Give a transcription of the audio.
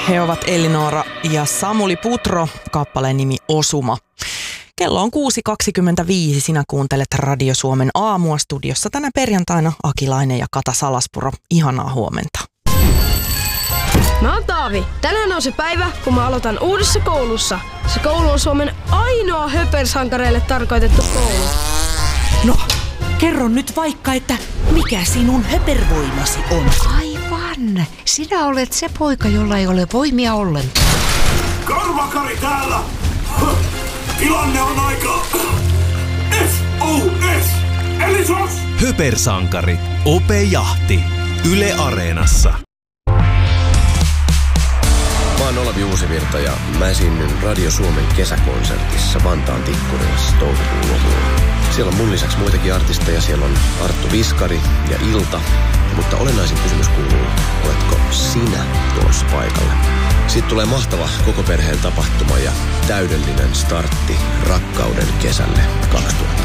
He ovat Elinora ja Samuli Putro, kappaleen nimi Osuma. Kello on 6.25, sinä kuuntelet Radio Suomen aamua, studiossa tänä perjantaina Akilainen ja Kata Salaspuro. Ihanaa huomenta. Mä oon Taavi. Tänään on se päivä, kun mä aloitan uudessa koulussa. Se koulu on Suomen ainoa höpersankareille tarkoitettu koulu. No, kerro nyt vaikka, että mikä sinun höpervoimasi on? Aivan. Sinä olet se poika, jolla ei ole voimia ollenkaan. Karvakari täällä! Tilanne on aika... SOS! Eli SOS! Höpersankari. Ope Jahti. Yle Areenassa. Mä oon Olavi Uusivirta ja mä esiinnyn Radio Suomen kesäkonsertissa Vantaan Tikkurilassa toukokuun lopulla. Siellä on mun lisäksi muitakin artisteja. Siellä on Arttu Viskari ja Ilta. Mutta olennaisin kysymys kuuluu, oletko sinä tulossa paikalle? Siitä tulee mahtava koko perheen tapahtuma ja täydellinen startti rakkauden kesälle 2020.